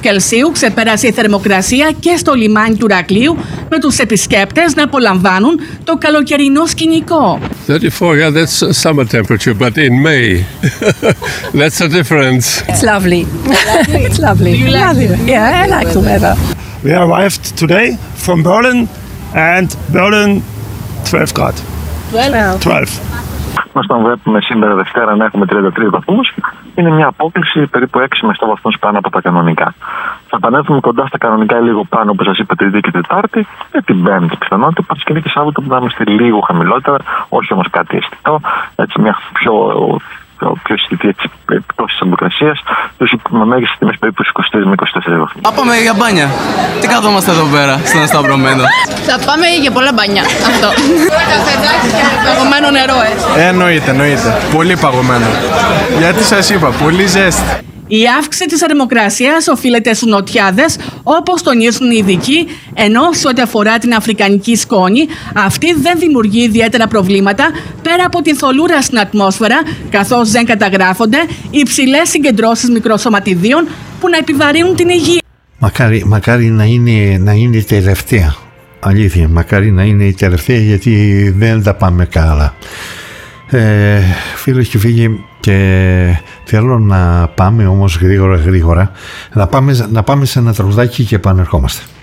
Κελσίου ξεπέρασε η θερμοκρασία και στο λιμάνι του Ηρακλείου, με τους επισκέπτες να απολαμβάνουν το καλοκαιρινό σκηνικό. 34, yeah, that's summer temperature, but in May, that's the difference. It's lovely. It's lovely. Do you like it? Yeah, I like the weather. We arrived today from Berlin, and Berlin 12 grad. 12. Μας τον βλέπουμε σήμερα Δευτέρα να έχουμε 33 βαθμούς. Είναι μια απόκληση περίπου 6 με 7 βαθμούς πάνω από τα κανονικά. Θα επανέλθουμε κοντά στα κανονικά λίγο πάνω, όπως σας είπα, Τρίτη και Τετάρτη, και την Πέμπτη πιθανότητα. Παρασκευή και Σάββατο που θα είμαστε λίγο χαμηλότερα, όχι όμως κάτι αισθητό. Έτσι, μια πιο αισθητή επιπτώση της θερμοκρασίας, με μέγιστες τιμές περίπου 23 με 24 βαθμούς. Θα πάμε για μπάνια. Τι καθόμαστε εδώ πέρα, στον Σταυρωμένο? Θα πάμε για πολλά μπάνια. Αυτό. Καφεδάκι και παγωμένο νερό, έτσι. Εννοείται. Πολύ παγωμένο. Γιατί σας είπα, πολύ ζέστη. Η αύξηση της θερμοκρασίας οφείλεται στους νοτιάδες, όπως τονίζουν οι ειδικοί, ενώ σε ό,τι αφορά την αφρικανική σκόνη, αυτή δεν δημιουργεί ιδιαίτερα προβλήματα πέρα από την θολούρα στην ατμόσφαιρα, καθώς δεν καταγράφονται υψηλές συγκεντρώσεις μικροσωματιδίων που να επιβαρύνουν την υγεία. Μακάρι να είναι η τελευταία. Αλήθεια, μακάρι να είναι η τελευταία, γιατί δεν τα πάμε καλά. Φίλες και φίλοι, και θέλω να πάμε όμως γρήγορα να πάμε σε ένα τραγουδάκι και επανερχόμαστε.